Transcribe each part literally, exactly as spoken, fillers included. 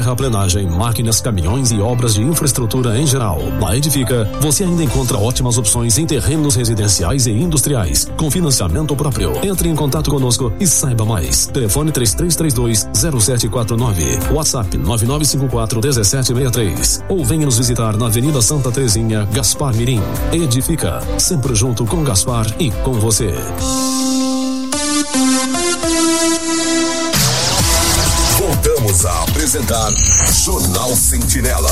terraplenagem, máquinas, caminhões e obras de infraestrutura em geral. Na Edifica, você ainda encontra ótimas opções em terrenos residenciais e industriais, com financiamento próprio. Entre em contato conosco e saiba mais. Telefone três três três dois, zero sete quatro nove, WhatsApp nove nove cinco quatro, um sete seis três, ou venha nos visitar na Avenida Santa Terezinha, Gaspar Mirim. Edifica, sempre junto com Gaspar e com você. Voltamos a apresentar Jornal Sentinela.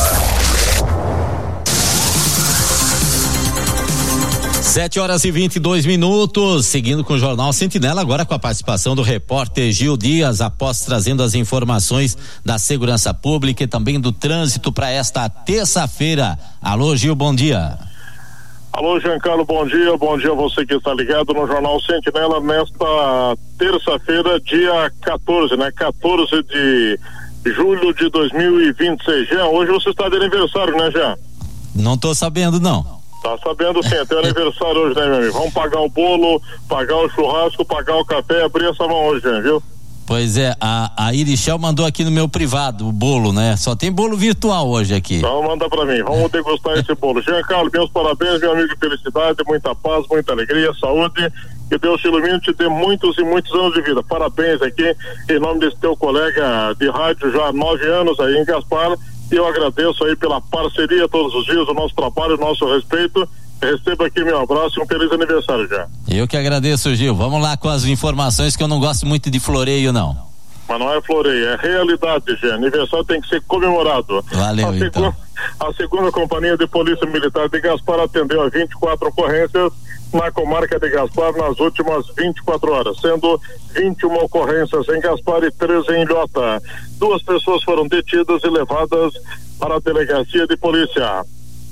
Sete horas e vinte e dois minutos, seguindo com o Jornal Sentinela, agora com a participação do repórter Gil Dias, após trazendo as informações da segurança pública e também do trânsito para esta terça-feira. Alô, Gil, bom dia. Alô, Giancarlo, bom dia, bom dia a você que está ligado no Jornal Sentinela nesta terça-feira, dia quatorze, né? quatorze de julho de dois mil e vinte e seis. Jean, hoje você está de aniversário, né, Jean? Não tô sabendo, não. Tá sabendo sim, é teu aniversário hoje, né, meu amigo? Vamos pagar o bolo, pagar o churrasco, pagar o café, abrir essa mão hoje, Jean, viu? Pois é, a, a Irichel mandou aqui no meu privado o bolo, né? Só tem bolo virtual hoje aqui. Então manda pra mim, vamos degustar esse bolo. Giancarlo, meus parabéns, meu amigo, felicidade, muita paz, muita alegria, saúde, que Deus te ilumine, te dê muitos e muitos anos de vida. Parabéns aqui, em nome desse teu colega de rádio, já há nove anos aí em Gaspar, e eu agradeço aí pela parceria todos os dias, o nosso trabalho, o nosso respeito. Receba aqui meu abraço e um feliz aniversário, já. Eu que agradeço, Gil. Vamos lá com as informações, que eu não gosto muito de floreio, não. Mas não é floreio, é realidade, já. Aniversário tem que ser comemorado. Valeu, a então. Segunda, a segunda companhia de polícia militar de Gaspar atendeu a vinte e quatro ocorrências na comarca de Gaspar nas últimas vinte e quatro horas, sendo vinte e uma ocorrências em Gaspar e treze em Ilhota. Duas pessoas foram detidas e levadas para a delegacia de polícia.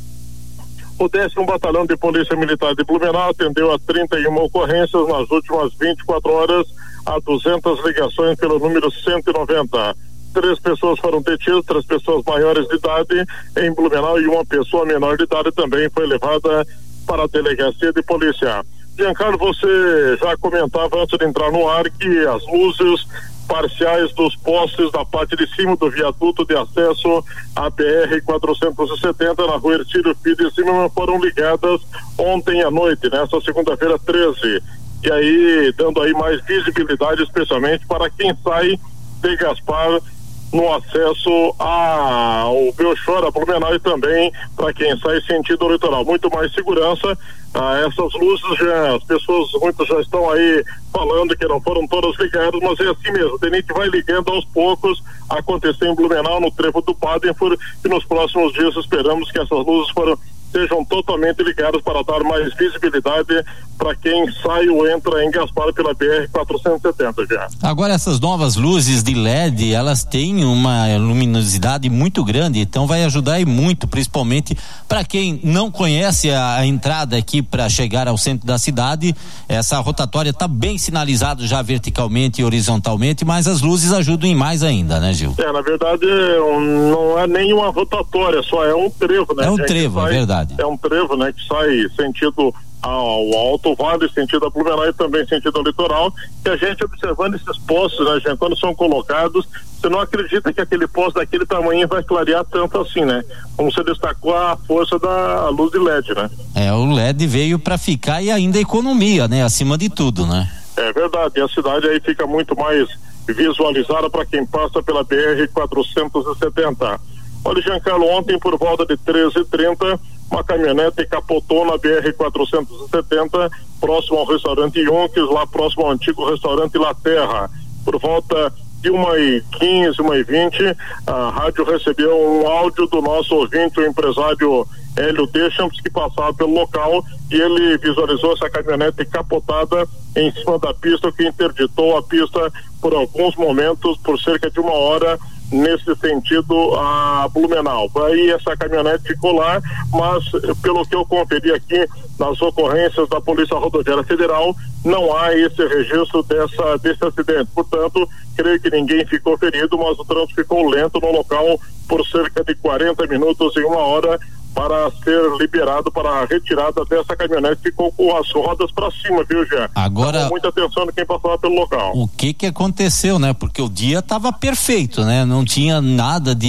O décimo Batalhão de Polícia Militar de Blumenau atendeu a trinta e uma ocorrências nas últimas vinte e quatro horas, a duzentas ligações pelo número cento e noventa. Três pessoas foram detidas, três pessoas maiores de idade em Blumenau e uma pessoa menor de idade também foi levada para a delegacia de polícia. Giancarlo, você já comentava antes de entrar no ar que as luzes parciais dos postes da parte de cima do viaduto de acesso à B R quatrocentos e setenta na rua Ercílio Filho de Cima foram ligadas ontem à noite, nessa segunda-feira treze, e aí dando aí mais visibilidade, especialmente para quem sai de Gaspar no acesso ao Belchor, a Blumenau, e também para quem sai sentido litoral. Muito mais segurança. Ah, essas luzes, já, as pessoas, muitos já estão aí falando que não foram todas ligadas, mas é assim mesmo. O tenente vai ligando aos poucos. Aconteceu em Blumenau, no trevo do Badenford, e nos próximos dias esperamos que essas luzes foram sejam totalmente ligadas para dar mais visibilidade para quem sai ou entra em Gaspar pela B R quatrocentos e setenta já. Agora, essas novas luzes de L E D, elas têm uma luminosidade muito grande, então vai ajudar e muito, principalmente para quem não conhece a, a entrada aqui para chegar ao centro da cidade. Essa rotatória está bem sinalizado já verticalmente e horizontalmente, mas as luzes ajudam em mais ainda, né, Gil? É, na verdade, não é nenhuma rotatória, só é um trevo, né? É um trevo, é verdade. É um trevo, né, que sai sentido ao Alto Vale, sentido a Blumenau e também sentido ao litoral, que a gente observando esses postos, né, gente, quando são colocados, você não acredita que aquele posto daquele tamanho vai clarear tanto assim, né? Como você destacou, a força da luz de L E D, né? É, o L E D veio para ficar e ainda economia, né? Acima de tudo, né? É verdade, e a cidade aí fica muito mais visualizada para quem passa pela B R quatrocentos e setenta. Olha, Giancarlo, ontem por volta de treze e trinta, uma caminhonete capotou na B R quatrocentos e setenta, próximo ao restaurante Yonques, lá próximo ao antigo restaurante La Terra. Por volta de uma e quinze, uma e vinte, a rádio recebeu um áudio do nosso ouvinte, o empresário Hélio Deschamps, que passava pelo local, e ele visualizou essa caminhonete capotada em cima da pista, o que interditou a pista por alguns momentos, por cerca de uma hora, nesse sentido a Blumenau. Aí essa caminhonete ficou lá, mas pelo que eu conferi aqui nas ocorrências da Polícia Rodoviária Federal, não há esse registro dessa, desse acidente. Portanto, creio que ninguém ficou ferido, mas o trânsito ficou lento no local por cerca de quarenta minutos em uma hora para ser liberado para a retirada dessa caminhonete. Ficou com as rodas para cima, viu, Jean? Agora, com muita atenção de quem passava pelo local. O que que aconteceu, né? Porque o dia estava perfeito, né? Não tinha nada de